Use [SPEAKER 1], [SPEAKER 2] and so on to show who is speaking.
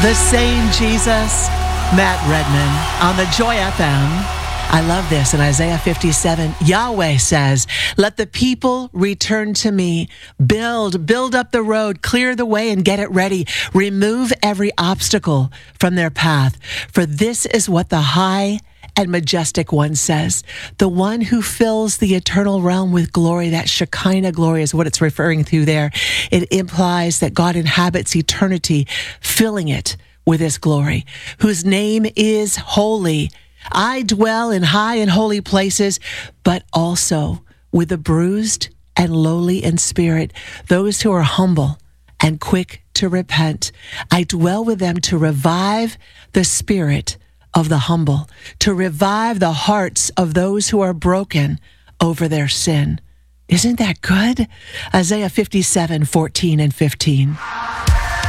[SPEAKER 1] The same Jesus, Matt Redman on the Joy FM. I love this. In Isaiah 57, Yahweh says, "Let the people return to me. Build up the road, clear the way and get it ready. Remove every obstacle from their path. For this is what the high and majestic one says, the one who fills the eternal realm with glory." That Shekinah glory is what it's referring to there. It implies that God inhabits eternity, filling it with his glory, whose name is holy. I dwell in high and holy places, but also with the bruised and lowly in spirit, those who are humble and quick to repent. I dwell with them to revive the spirit of the humble, to revive the hearts of those who are broken over their sin. Isn't that good? Isaiah 57, 14 and 15.